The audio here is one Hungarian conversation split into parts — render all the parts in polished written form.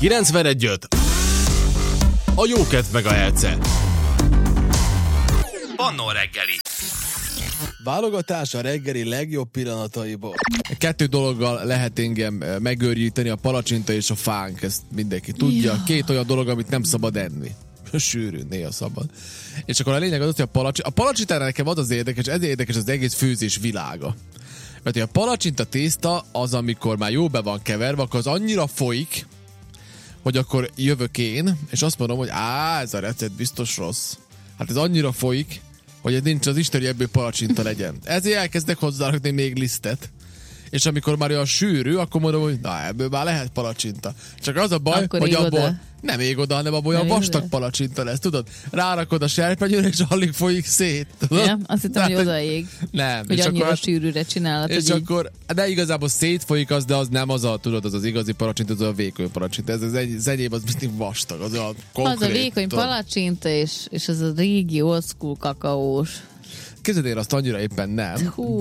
91.5. A jókedv megahertze. Annó reggeli. Válogatás a reggeli legjobb pillanataiból. 2 dologgal lehet engem megőrjíteni, a palacsinta és a fánk, ezt mindenki tudja. Ja. 2 olyan dolog, amit nem szabad enni. Sűrűn, néha szabad. És akkor a lényeg az, hogy a palacsintára nekem az érdekes, ez érdekes az egész főzés világa. Mert a palacsinta tészta az, amikor már jó be van keverve, akkor az annyira folyik, hogy akkor jövök én, és azt mondom, hogy ez a recept biztos rossz. Hát ez annyira folyik, hogy ez nincs az isteni, ebből palacsinta legyen. Ezért elkezdek hozzárakni még lisztet. És amikor már olyan sűrű, akkor mondom, hogy na, ebből már lehet palacsinta. Csak az a baj, akkor hogy abból oda. nem ég oda, hanem abból olyan vastag palacsinta lesz, tudod? Rárakod a serpenyőre, és alig folyik szét. Tudod? Ja, azt hittem, hogy odaég. Nem. Hogy és annyira akkor, sűrűre csinálod. és akkor, de igazából szétfolyik az, de az nem az a, tudod, az igazi palacsinta, az a vékony palacsinta. Ez az enyém, az mindig vastag, az a konkrét. Az a vékony palacsinta, és az a régi old school kakaós. Képzeld, én azt annyira éppen nem. Hú,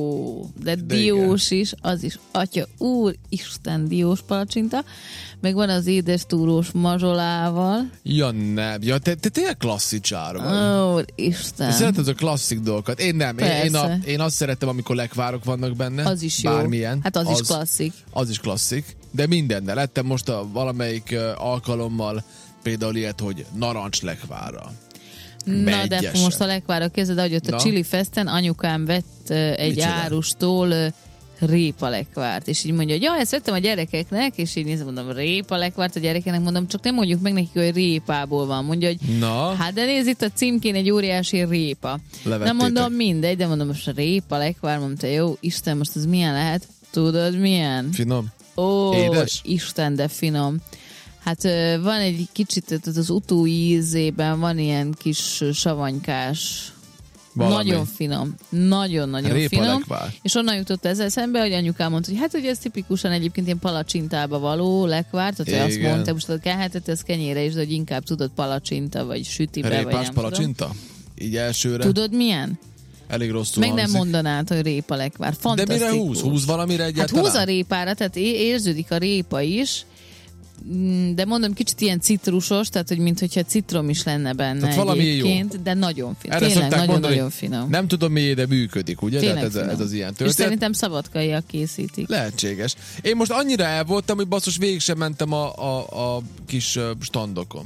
de diós is, az is, atya, úristen, diós palacsinta. Meg van az édes túrós mazsolával. Ja, nem. Ja, te tényleg klasszicsár vagy. Isten. Szereted a klasszik dolgokat. Én nem. Én azt szeretem, amikor lekvárok vannak benne. Az is jó. Bármilyen. Hát az is klasszik. Az is klasszik. De mindennel. Lettem most valamelyik alkalommal például ilyet, hogy narancs lekvárra. Na, de most a lekvárra kezded, ahogy ott a Chili Festen anyukám vett egy árustól répalekvárt, és így mondja, hogy ezt vettem a gyerekeknek, és így nézem, mondom, répalekvárt a gyerekeknek, mondom, csak nem mondjuk meg nekik, hogy répából van. Mondja, hogy hát de nézd, itt a címkén egy óriási répa. Nem mondom, mindegy, de mondom, most a répalekvár, mondta, jó, Isten, most ez milyen lehet? Tudod, milyen? Finom? Édes? Isten, de finom. Hát van egy kicsit, az utóízében van ilyen kis savanykás, valami. Nagyon finom. Nagyon-nagyon finom. És onnan jutott ezzel szembe, hogy anyukám mondta, hogy hát hogy ez tipikusan egyébként ilyen palacsintába való lekvár, tehát azt mondta, most kelhetett ez kenyére is, de hogy inkább tudod palacsinta, vagy sütibe, répás vagy nem palacsinta? Tudom. Így elsőre? Tudod milyen? Elég rosszul meg nem mondanád, hogy répalekvár. Fantasztikus. De mire húz? Húz valamire egyáltalán? Hát húz a répára, tehát érződik a répa is, de mondom, kicsit ilyen citrusos, tehát hogy mintha citrom is lenne benne egyébként, de nagyon finom. Erre tényleg nagyon finom. Nem tudom miért, de működik, ugye? Tehát ez az ilyen történet. És szerintem szabadkaiak készítik. Lehetséges. Én most annyira el voltam, hogy basszus végig sem mentem a kis standokon.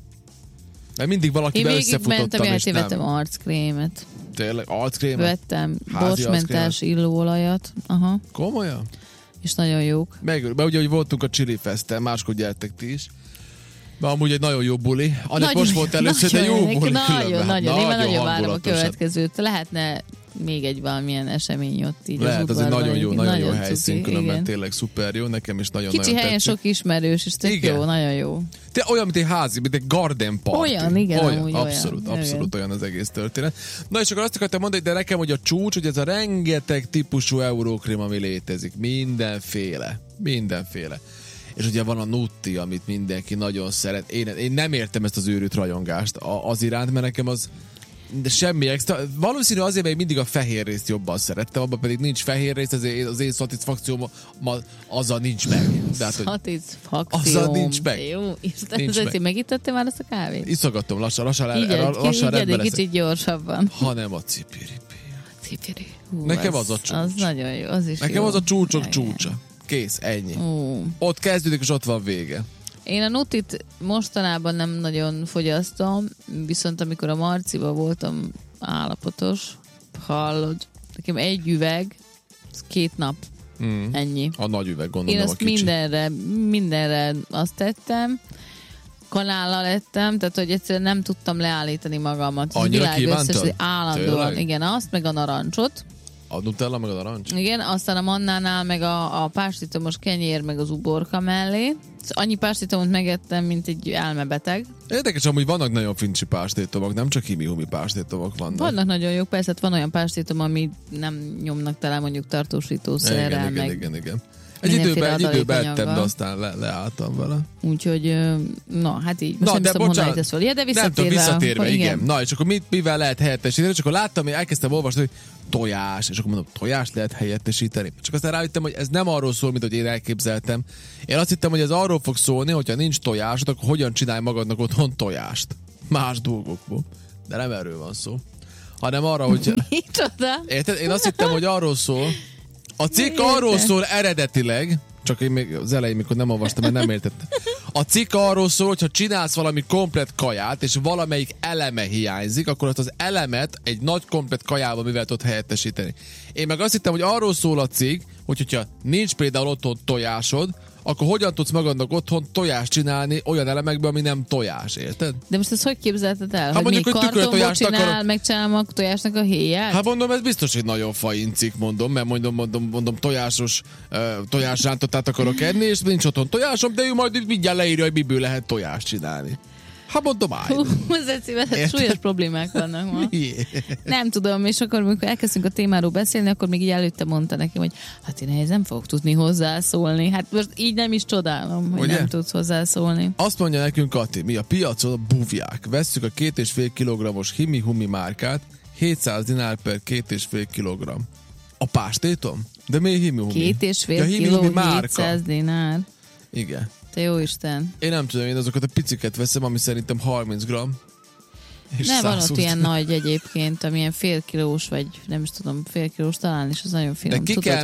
Mert mindig valakivel összefutottam, és nem. Vettem arckrémet. Tényleg? Arckrémet? Vettem borsmentás illóolajat. Aha. Komolyan? És nagyon jók. Mert ugye, hogy voltunk a Chili Festen, máskor gyertek ti is. De amúgy egy nagyon jó buli. Annak most volt először, de jó buli különben. Nagyon várom a következőt. Lehetne még egy valamilyen esemény ott így. Lehet, az egy nagyon jó helyszín, különben tényleg szuper jó, nekem is nagyon kicsi helyen tetszik. Sok ismerős, és tök jó, nagyon jó. Te olyan, mint egy házi, mint egy garden party. Olyan, igen, olyan. Abszolút olyan az egész történet. Na és akkor azt akartam mondani, de nekem, hogy a csúcs, hogy ez a rengeteg típusú eurókrém, ami létezik. Mindenféle. És ugye van a Nutti, amit mindenki nagyon szeret. Én nem értem ezt az őrült rajongást az iránt, mert nekem az de semmi extra. Valószínű azért, mert mindig a fehér részt jobban szerettem, abban pedig nincs fehér rész, ezért az én szatisfakcióm azzal nincs meg. Azzal nincs meg. Jó, Isten, megittettél már azt a kávét? Iszogatom, lassan rendben lesz. Kicsit gyorsabban. Hanem a cipiri. Nekem az a csúcs. Az nagyon jó, az is nekem jó. Az a csúcsok csúcsa. Kész, ennyi. Ott kezdődik, és ott van vége. Én a Nuttit mostanában nem nagyon fogyasztom, viszont amikor a Marciba voltam állapotos, hallod, nekem egy üveg, 2 nap, ennyi. A nagy üveg, gondolom, én azt a kicsi. mindenre azt tettem, kanállal ettem, tehát hogy egyszerűen nem tudtam leállítani magamat. Annyira kívántad? Állandóan, igen, azt, meg a narancsot. A Nutella, meg a narancs? Igen, aztán a mannánál, meg a páslitomos kenyér, meg az uborka mellé. Annyi páslitomot megettem, mint egy elmebeteg. Érdekes, amúgy vannak nagyon fincsi pástétomok, nem csak himi-humi pástétomok vannak. Vannak nagyon jók, persze, van olyan pástétom, ami nem nyomnak tele mondjuk tartósítószerrel. Igen. Egy időben ettem, de aztán leálltam vele. Úgyhogy, hát így. Most nem tudom mondani ezt fel. Ja, de visszatérve, igen. Na, és akkor mivel lehet helyettesíteni? És akkor láttam, hogy elkezdtem olvasni, hogy tojás, és akkor mondom, tojást lehet helyettesíteni. Csak aztán rájöttem, hogy ez nem arról szól, mint hogy én elképzeltem. Én azt hittem, hogy ez arról fog szólni, hogyha nincs tojásod, akkor hogyan csinálj magadnak otthon tojást. Más dolgokból. De nem erről van szó. Hanem arra, hogy... Micsoda? Érted? Én azt hittem, hogy arról szól. A cikk arról szól eredetileg, csak én még az elején, mikor nem olvastam, mert nem értettem. A cikk arról szól, hogy ha csinálsz valami komplett kaját, és valamelyik eleme hiányzik, akkor azt az elemet egy nagy komplett kajával mivel tudod helyettesíteni. Én meg azt hittem, hogy arról szól a cikk, hogyha nincs például otthon tojásod, akkor hogyan tudsz magadnak otthon tojást csinálni olyan elemekből, ami nem tojás, érted? De most ezt hogy képzelted el? Hát hogy még kartonból megcsinálom a tojásnak a héját? Hát mondom, ez biztos egy nagyon faincik, mert mondom tojásrántottát akarok enni, és nincs otthon tojásom, de ő majd mindjárt leírja, hogy miből lehet tojást csinálni. Hát mondom, súlyos problémák vannak ma. Nem tudom, és akkor, amikor elkezdünk a témáról beszélni, akkor még így előtte mondta nekem, hogy hát én ehhez nem fogok tudni hozzászólni. Hát most így nem is csodálom, hogy nem tudsz hozzászólni. Azt mondja nekünk Kati, mi a piacon buvják. Vesszük a 2,5 kg-os himi-humi márkát, 700 dinár per 2,5 kg. A pástétom? De miért himi-humi? 2,5 kg, 700 dinár. Igen. Te jó Isten. Én nem tudom, én azokat a piciket veszem, ami szerintem 30 g. Nem, van ott ilyen nagy egyébként, amilyen fél kilós, vagy nem is tudom, fél kilós talán is, az nagyon finom. De ki kell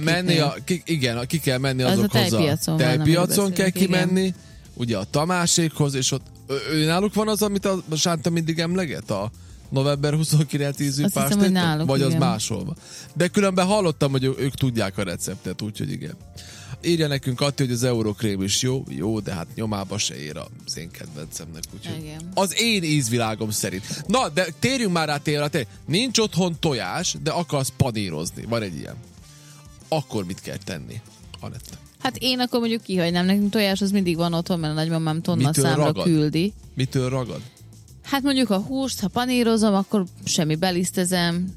menni azokhoz a tejpiacon kell kimenni, ugye a Tamásékhoz, és ott náluk van az, amit a Sánta mindig emleget, a november 29 ízű pástétom, vagy az máshol. De különben hallottam, hogy ők tudják a receptet, úgyhogy igen. Írja nekünk Atti, hogy az Eurokrém is jó, de hát nyomába se ér az én kedvencemnek, úgyhogy az én ízvilágom szerint. Na, de térjünk már rá tényleg, nincs otthon tojás, de akarsz panírozni, van egy ilyen. Akkor mit kell tenni, Anett? Hát én akkor mondjuk kihagynám, nekünk tojás az mindig van otthon, mert a nagymamám tonna számra küldi. Mitől ragad? Hát mondjuk a húst, ha panírozom, akkor semmi belisztezem,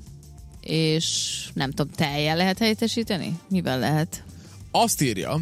és nem tudom, tejjel lehet helyettesíteni? Mivel lehet? Azt írja,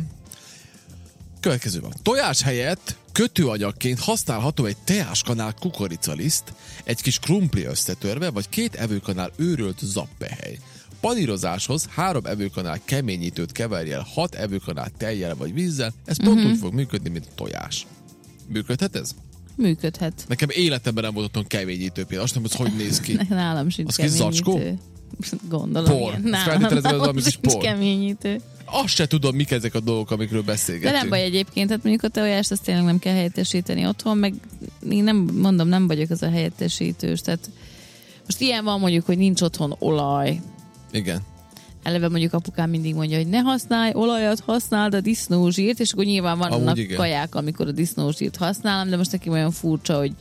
következő van. Tojás helyett kötőanyagként használható egy teáskanál kukoricaliszt, egy kis krumpli összetörve, vagy 2 evőkanál őrölt zappehely. Panírozáshoz 3 evőkanál keményítőt keverj el 6 evőkanál tejjel vagy vízzel, ez pont úgy fog működni, mint tojás. Működhet ez? Működhet. Nekem életemben nem volt otthon keményítő például. Azt nem, hogy néz ki. Nálam sincs keményítő. Az kis zacskó? Gondolom, por. Nálam sincs keményítő. Azt se tudom, mik ezek a dolgok, amikről beszélgetünk. De nem baj egyébként, hát mondjuk a tojást azt tényleg nem kell helyettesíteni otthon, meg én nem vagyok az a helyettesítős, tehát most ilyen van mondjuk, hogy nincs otthon olaj. Igen. Eleve mondjuk apukám mindig mondja, hogy ne használj olajat, használd a disznózsírt, és akkor nyilván vannak kaják, amikor a disznózsírt használom, de most neki olyan furcsa, hogy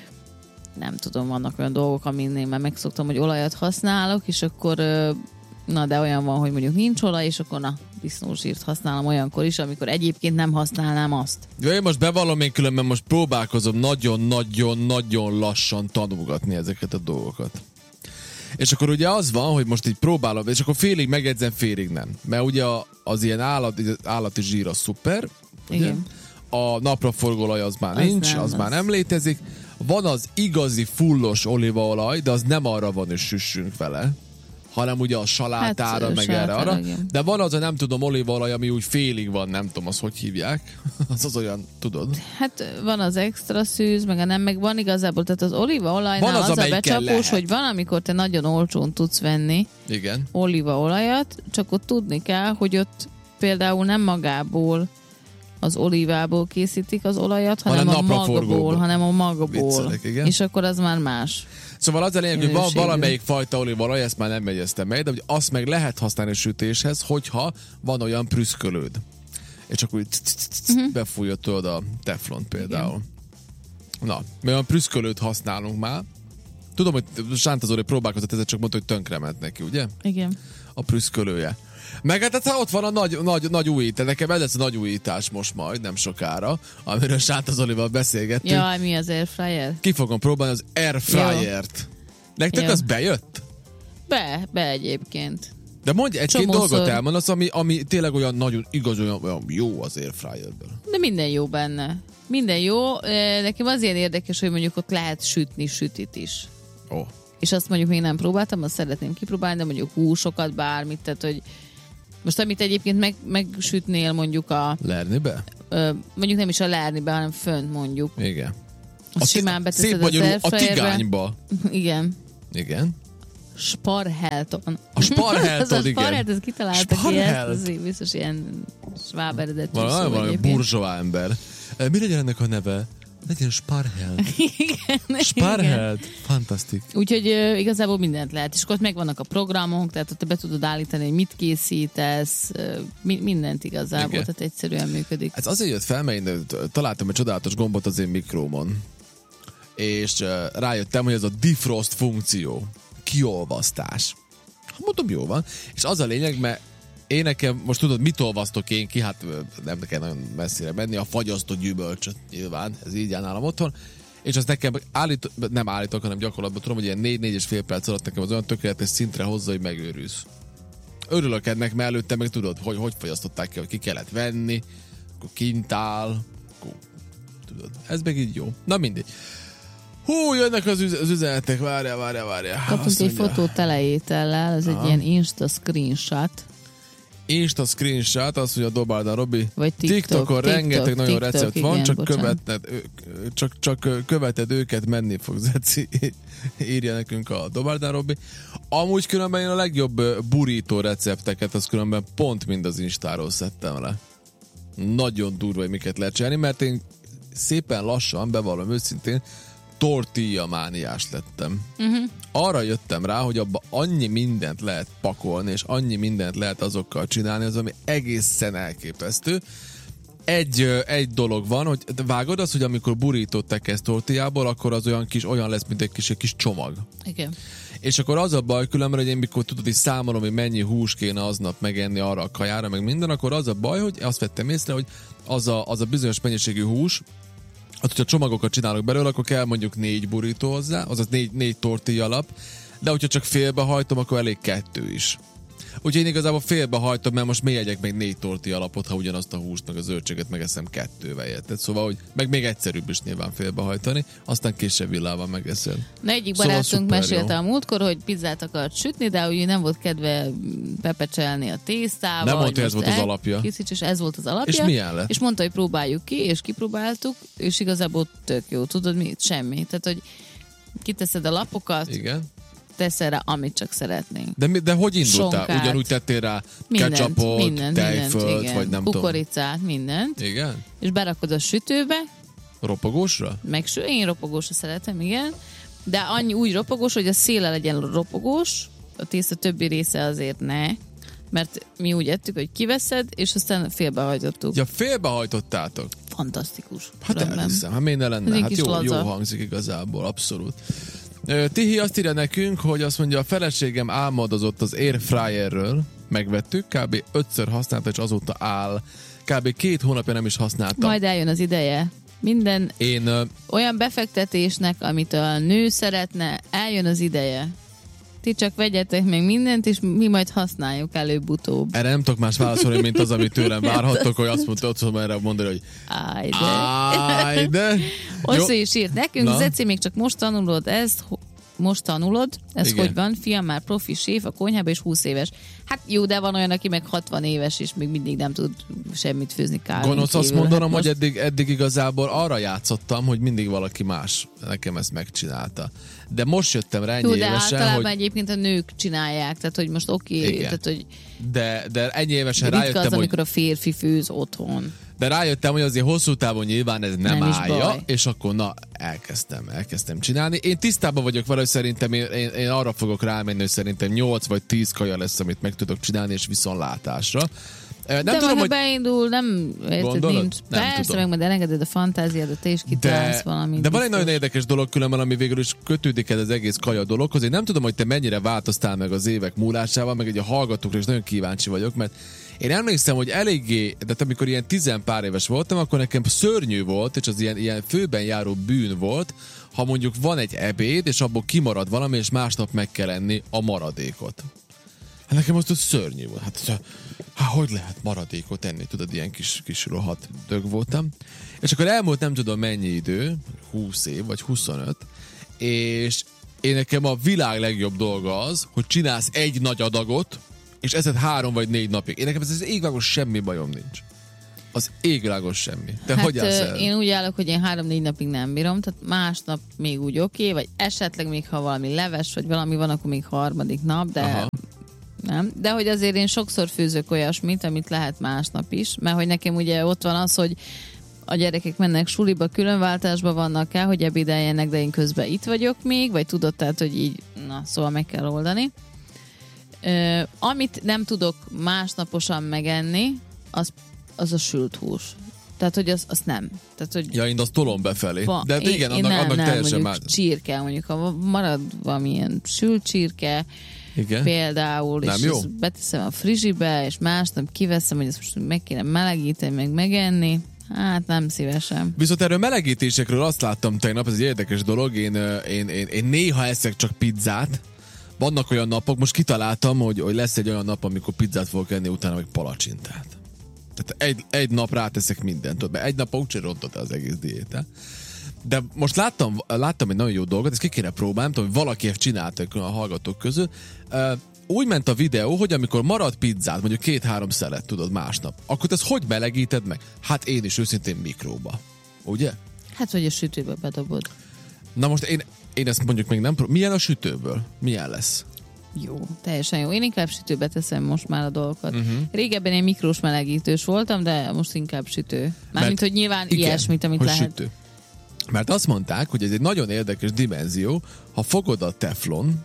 nem tudom, vannak olyan dolgok, amin én már megszoktam, hogy olajat használok, és akkor de olyan van, hogy mondjuk nincs olaj, és akkor disznózsírt használom olyankor is, amikor egyébként nem használnám azt. Ja, én most bevallom, én különben most próbálkozom nagyon-nagyon-nagyon lassan tanulgatni ezeket a dolgokat. És akkor ugye az van, hogy most így próbálom, és akkor félig megedzem, félig nem. Mert ugye az ilyen állati zsír az szuper, ugye? A napraforgóolaj az már nincs, az már nem létezik. Van az igazi fullos olívaolaj, de az nem arra van, hogy süssünk vele, hanem ugye a salátára, hát, meg erre arra. De van az a nem tudom olívaolaj, ami úgy félig van, nem tudom, azt hogy hívják. az olyan, tudod? Hát van az extra szűz, meg a nem, meg van igazából, tehát az olívaolajnál az a becsapós, hogy van, amikor te nagyon olcsón tudsz venni olívaolajat, csak ott tudni kell, hogy ott például nem magából az olívából készítik az olajat, hanem a magból. Viccelek, és akkor az már más. Szóval az a lényeg, hogy van valamelyik fajta olívaolaj, ezt már nem jegyeztem meg, de hogy azt meg lehet használni sütéshez, hogyha van olyan prüszkölőd. És csak úgy befújja tőled a teflont például. Na, mi olyan prüszkölőt használunk már. Tudom, hogy Sánta Zoli próbálkozott ezzel, csak mondta, hogy tönkrement neki, ugye? Igen. A prüszkölője. Meg hát ott van a nagy újítás. Nekem ez lesz a nagy újítás most majd, nem sokára, amiről Sánta Zolival beszélgettünk. Jaj, mi az airfryer? Ki fogom próbálni az airfryert. Nektek az bejött? Be egyébként. De mondj egy-két dolgot elmondasz, ami tényleg olyan nagyon igaz, olyan jó az airfryerből. De minden jó benne. Minden jó. Nekem az ilyen érdekes, hogy mondjuk ott lehet sütni sütit is. És azt mondjuk még nem próbáltam, azt szeretném kipróbálni, de mondjuk húsokat, bármit, tehát hogy most amit egyébként megsütnél mondjuk a... Lernibe? Mondjuk nem is a lernibe, hanem fönt mondjuk. Igen. Simán beteszed az airfryerbe. A tigányba. Igen. Igen. Sparhelton. A Sparhelton, igen. A Sparhelton, ezt kitaláltak ilyet, az biztos ilyen sváb eredetű szó. Valami burzsóá ember. Mi legyen ennek a neve? Legyen Sparheld. Igen. Sparheld. Fantasztik. Úgyhogy igazából mindent lehet. És akkor ott megvannak a programok, tehát ott be tudod állítani, hogy mit készítesz, mindent igazából, igen. Tehát egyszerűen működik. Ez azért jött fel, mert én találtam egy csodálatos gombot az én mikrómon, és rájöttem, hogy ez a defrost funkció, kiolvasztás. Mondom, jó van. És az a lényeg, mert én nekem, most tudod, mit olvasztok én ki? Hát nem kell nagyon messzire menni, a fagyasztott gyümölcsöt nyilván, ez így áll nálam otthon. És azt nekem nem állítok, hanem gyakorlatban tudom, hogy ilyen 4-4,5 perc alatt nekem az olyan tökéletes szintre hozza, hogy megőrülsz. Örülök ennek, mert előtte meg tudod, hogy fagyasztották ki, hogy ki kellett venni, akkor kint áll, akkor, tudod, ez meg így jó. Na mindegy. Hú, jönnek az üzenetek, várjál. Kapunk egy fotót teleétellel, ez egy ilyen Insta screenshot. Insta screenshot, azt mondja Dobálda Robi. Vagy TikTokon rengeteg nagyon recept van, igen, csak követed őket, menni fog, Zeci. Írja nekünk a Dobálda Robi. Amúgy különben én a legjobb burrito recepteket, az különben pont mind az Instáról szedtem le. Nagyon durva, hogy miket lehet csinálni, mert én szépen lassan, bevallom őszintén, tortilla mániás lettem. Arra jöttem rá, hogy abba annyi mindent lehet pakolni, és annyi mindent lehet azokkal csinálni, az ami egészen elképesztő. Egy dolog van, hogy vágod azt, hogy amikor burítót tekesz tortillából, akkor az olyan lesz, mint egy kis csomag. Igen. És akkor az a baj, különben, hogy én mikor tudod, hogy számolom, hogy mennyi hús kéne aznap megenni arra a kajára, meg minden, akkor az a baj, hogy azt vettem észre, hogy az a bizonyos mennyiségű hús, hát, hogyha csomagokat csinálok belőle, akkor kell mondjuk 4 burrito hozzá, azaz 4 tortilla alap, de hogyha csak félbehajtom, akkor elég 2 is. Úgyhogy én igazából félbehajtom, mert most mélyegyek meg 4 tortilla alapot, ha ugyanazt a húst, meg a zöldséget megeszem 2-vel, érted? Szóval, hogy meg még egyszerűbb is nyilván félbehajtani, aztán később villával megeszed. Na, egyik barátunk mesélte a múltkor, hogy pizzát akart sütni, de ugye nem volt kedve pepecselni a tésztával. Nem mondta, ez volt az alapja. És ez volt az alapja. És milyen lett? És mondta, hogy próbáljuk ki, és kipróbáltuk, és igazából tök jó. Tudod mit? Semmi. Tehát, hogy kiteszed a lapokat. Igen. Teszel rá, amit csak szeretnénk. De hogy indultál? Sonkát. Ugyanúgy tettél rá ketchupot, tejfölt, vagy nem tudom. Kukoricát, mindent. Igen? És berakod a sütőbe. Ropogósra? Én ropogósra szeretem, igen. De annyi úgy ropogós, hogy a széle legyen ropogós, a tészta többi része azért ne. Mert mi úgy ettük, hogy kiveszed, és aztán félbehajtottuk. Ja, félbehajtottátok? Fantasztikus. Hát elhiszem, hát miért ne lenne? Hát jó hangzik igazából, abszolút. Tihi azt írja nekünk, hogy azt mondja, a feleségem álmodozott az airfryerről, megvettük, kb. 5-ször használta, és azóta áll. Kb. 2 hónapja nem is használta. Majd eljön az ideje. Minden olyan befektetésnek, amit a nő szeretne, eljön az ideje. Ti csak vegyetek meg mindent, és mi majd használjuk előbb-utóbb. Erre nem tudok más válaszolni, mint az, amit tőlem várhattok, hogy azt mondta, ott erre mondani, hogy Áj de. Osszú is írt nekünk, Zeci, még csak most tanulod ezt, ez hogy van? Fiam már profi séf a konyhában, és 20 éves. Hát jó, de van olyan, aki meg 60 éves, és még mindig nem tud semmit főzni kávén. Gonosz azt mondanom, hogy eddig igazából arra játszottam, hogy mindig valaki más nekem ezt megcsinálta. De most jöttem rá ennyi évesen, de általában egyébként a nők csinálják, tehát hogy most tehát hogy... De ennyi évesen rájöttem, az, amikor a férfi főz otthon. De rájöttem, hogy azért hosszú távon nyilván ez nem állja, és akkor elkezdtem csinálni. Én tisztában vagyok vele, hogy szerintem én arra fogok rámenni, hogy szerintem 8 vagy 10 kaja lesz, amit meg tudok csinálni, és viszontlátásra. Nem de tudom, ha beindul, nem érted, nincs. Nem persze, meg majd elengeded a fantáziádat, te is kitalálsz valamit. De van egy nagyon érdekes dolog különben, ami végül is kötődik ez az egész kaja dologhoz. Én nem tudom, hogy te mennyire változtál meg az évek múlásával, meg egy a hallgatókra is nagyon kíváncsi vagyok, mert én emlékszem, hogy eléggé, de amikor ilyen 10 pár éves voltam, akkor nekem szörnyű volt, és az ilyen főben járó bűn volt, ha mondjuk van egy ebéd, és abból kimarad valami, és másnap meg kell enni a maradékot. Hát nekem most szörnyű volt. Hát hogy lehet maradékot enni? Tudod, ilyen kis rohadt dög voltam. És akkor elmúlt nem tudom mennyi idő, 20 év vagy 25, és én nekem a világ legjobb dolga az, hogy csinálsz egy nagy adagot, és eszed 3 vagy 4 napig. Én nekem ez az égvilágos semmi bajom nincs. Az égvilágos semmi. Te hogy állsz el? Én úgy állok, hogy én 3-4 napig nem bírom, tehát másnap még úgy oké, vagy esetleg még ha valami leves, vagy valami van, akkor még harmadik nap, de... Aha. Nem. De hogy azért én sokszor főzök olyasmit, amit lehet másnap is, mert hogy nekem ugye ott van az, hogy a gyerekek mennek suliba, különváltásba vannak el, hogy ebédeljenek, de én közben itt vagyok még, vagy tudod, tehát, hogy így, na, szóval meg kell oldani. Amit nem tudok másnaposan megenni, az a sült hús. Tehát, hogy azt nem. Tehát, hogy ja, én azt tolom befelé. De igen, annak teljesen más. Csirke, mondjuk, ha marad valamilyen sült csirke, igen. Például, nem és jó? Ezt beteszem a frizsibe, és másnap kiveszem, hogy ezt most meg kéne melegíteni, meg megenni. Hát nem szívesen. Viszont erről melegítésekről azt láttam tegnap, ez egy érdekes dolog, én néha eszek csak pizzát. Vannak olyan napok, most kitaláltam, hogy lesz egy olyan nap, amikor pizzát fogok enni, utána meg palacsintát. Tehát egy nap ráteszek mindent, tudod, mert egy nap úgyse rontott az egész diéta. De most láttam egy nagyon jó dolgot, ezt ki kéne próbálni, nem tudom, hogy valaki ezt csinálta a hallgatók közül. Úgy ment a videó, hogy amikor marad pizzát, mondjuk 2-3 szelet, tudod, másnap, akkor ezt hogy melegíted meg? Hát én is őszintén mikróba. Ugye? Hát, vagy a sütőbe bedobod. Na most én ezt mondjuk még nem milyen a sütőből? Milyen lesz? Jó, teljesen jó. Én inkább sütőbe teszem most már a dolgokat. Régebben én mikrós melegítős voltam, de most inkább sütő. Mármint, hogy nyilván igen, ilyesmit, amit lehet. Sütő. Mert azt mondták, hogy ez egy nagyon érdekes dimenzió, ha fogod a teflon,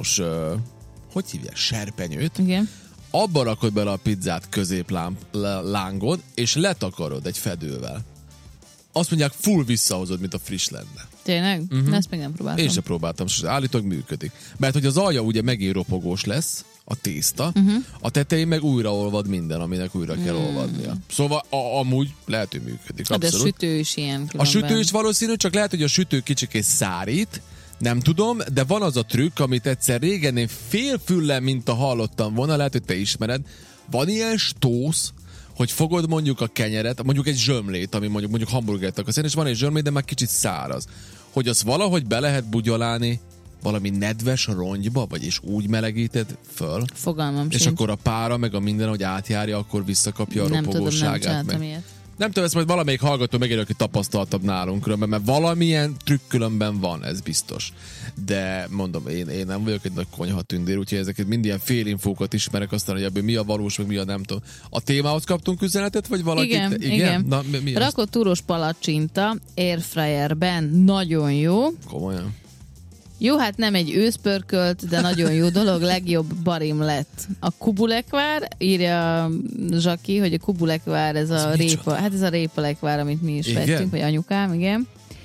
hogy hívják, serpenyőt, igen. Abba rakod bele a pizzát középlángon, és letakarod egy fedővel. Azt mondják, full visszahozod, mint a friss lenne. Tényleg? Ezt még nem próbáltam. Én sem próbáltam, állítólag működik. Mert hogy az alja ugye megint ropogós lesz, a tészta, a tetején meg újraolvad minden, aminek újra kell olvadnia. Szóval amúgy lehet, hogy működik. De a sütő is ilyen különben. A sütő is valószínű, csak lehet, hogy a sütő kicsikét szárít, nem tudom, de van az a trükk, amit egyszer régen én félfüllel, mint a hallottam volna, lehet, hogy te ismered, van ilyen stósz, hogy fogod mondjuk a kenyeret, mondjuk egy zsömlét, ami mondjuk hamburgert akarsz enni, és van egy zsömlét, de már kicsit száraz. Hogy azt valahogy be lehet bugyolálni valami nedves rongyba, vagyis úgy melegíted föl. Fogalmam és sincs. akkor a pára, meg a minden, hogy átjárja, akkor visszakapja a ropogóságát. Nem tudom, ilyet. Nem tudom, ezt majd valamelyik hallgató megérő, aki tapasztaltabb nálunk különben, mert valamilyen trükk különben van, ez biztos. De mondom, én nem vagyok egy nagy konyha tündér, úgyhogy ezeket mind ilyen félinfókat ismerek, aztán, hogy ebből mi a valós, meg mi a nem tudom. A témához kaptunk üzenetet, vagy valaki? Igen. Na, mi rakott túros palacsinta, airfryerben, nagyon jó. Komolyan. Jó, hát nem egy őszpörkölt, de nagyon jó dolog, legjobb barim lett. A kubulekvár, írja Zsaki, hogy a kubulekvár ez a répa, hát ez a répalekvár, amit mi is vettünk, vagy anyukám, igen.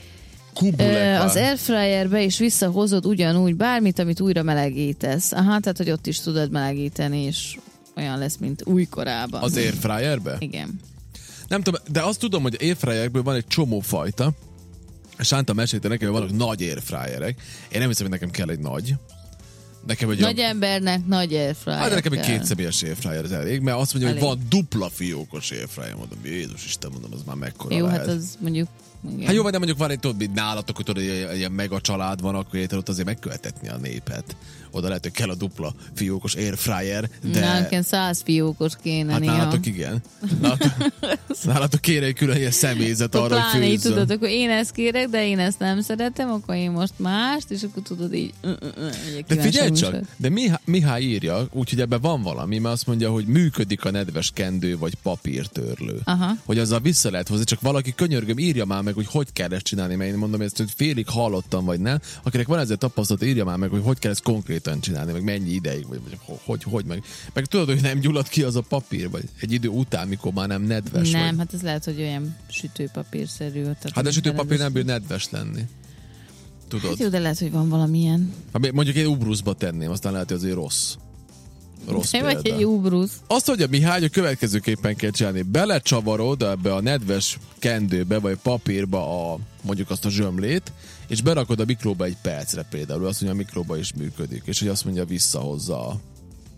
Az airfryerbe is visszahozod ugyanúgy bármit, amit újra melegítesz. Aha, tehát, hogy ott is tudod melegíteni, és olyan lesz, mint újkorában. Az airfryerbe? Igen. Nem tudom, de azt tudom, hogy airfryerekből van egy csomó fajta. Sánta mesélte nekem, hogy vannak nagy airfryerek. Én nem hiszem, hogy nekem kell egy nagy. Nekem egy nagy embernek nagy airfryer. Hát nekem egy 2 személyes airfryer ez elég, mert azt mondja, hogy van dupla fiókos airfryer. Mondom, Jézus Isten, mondom, az már mekkora jó, lehet. Hát az mondjuk... Igen. Hát jó, de mondjuk van egy, tudod, nálatok, hogy tudod, egy mega család van, akkor ott azért megkövetetni a népet. Oda lehet, hogy kell a dupla fiókos airfryer, de... Nálatok 100 fiókos kéne. Hát nálatok igen. Nálatok kéne egy külön ilyen személyzet arra, hogy főzzön. Tudod, akkor én ezt kérek, de én ezt nem szeretem, akkor én most mást, és akkor tudod így... De figyelj csak, de Mihály írja, úgyhogy ebben van valami, mert azt mondja, hogy működik a nedves kendő vagy papírtörlő. Aha. Hogy azzal vissza lehet hozni, csak valaki könyörgöm, írja már meg, hogy kell ezt csinálni, mert én mondom, ezt hogy félig hallottam, vagy nem. Akinek van ezzel tapasztalat, írja már meg, hogy kell ezt konkrétan csinálni, meg mennyi ideig, vagy hogy meg tudod, hogy nem gyullad ki az a papír, vagy egy idő után, mikor már nem nedves. Nem, vagy. hát ez lehet, hogy olyan sütőpapírszerű. Hát a sütőpapír nem bír nedves lenni. Tudod? Hát jó, de lehet, hogy van valamilyen. Hát mondjuk egy ubruszba tenném, aztán lehet, hogy azért rossz vagy egy ubrusz. Azt mondja Mihály, hogy következőképpen kell csinálni. Belecsavarod ebbe a nedves kendőbe, vagy papírba mondjuk azt a zsömlét, és berakod a mikróba egy percre például. Azt mondja, a mikróba is működik. És hogy azt mondja, visszahozza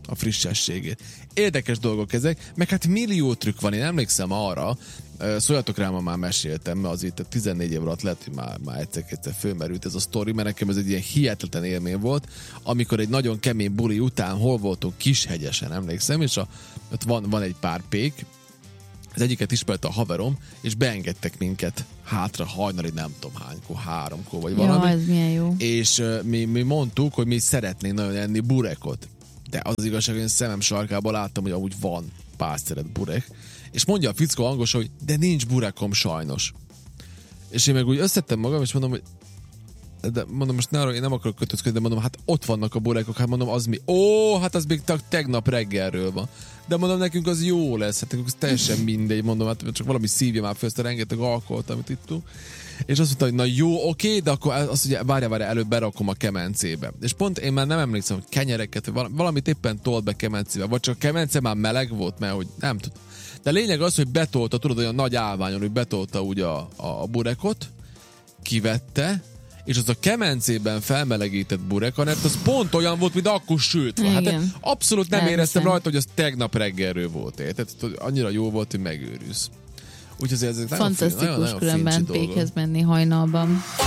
a frissességét. Érdekes dolgok ezek, meg hát millió trükk van. Én emlékszem arra, szóljatok rá, már meséltem, mert azért 14 év alatt lehet, hogy már egyszer fölmerült ez a sztori, mert nekem ez egy ilyen hihetetlen élmény volt, amikor egy nagyon kemény buli után hol voltunk, Kishegyesen, emlékszem, és ott van egy pár pék, az egyiket ismerte a haverom, és beengedtek minket hátra hajnali, nem tudom hánykor, 3-kor, vagy valami. Ez milyen jó. És mi mondtuk, hogy mi szeretnénk nagyon enni burekot. De az igazság, hogy én szemem sarkában láttam, hogy amúgy van pár szeret burek. És mondja a fickó hangosan, hogy de nincs burekom sajnos. És én meg úgy összettem magam, és mondom, hogy de mondom, most ne arra, én nem akarok kötözködni, de mondom, hát ott vannak a burekok, hát mondom, az mi? Hát az még tegnap reggelről van. De mondom, nekünk az jó lesz, hát nekünk az teljesen mindegy, mondom, hát csak valami szívja már föl ezt a rengeteg alkoholt, amit ittunk. És azt mondta, hogy na jó, oké, de akkor azt ugye várja, előbb berakom a kemencébe. És pont én már nem emlékszem, hogy kenyereket, valamit éppen tolt be kemencébe, vagy csak a kemence már meleg volt, mert hogy nem tudom. De lényeg az, hogy betolta, tudod, olyan nagy állványon, hogy betolta ugye a burekot, kivette, és az a kemencében felmelegített burek, mert az pont olyan volt, mint akkor sült van. Hát abszolút nem éreztem rajta, hogy az tegnap reggelről volt. Tehát annyira jó volt, hogy megőrülsz. Úgyhogy ezek fantasztikus különben pékhez menni hajnalban.